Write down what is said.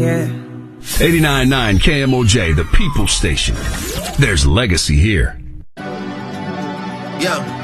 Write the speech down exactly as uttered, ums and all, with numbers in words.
yeah. eighty-nine point nine K M O J, the People Station. There's legacy here. Yeah.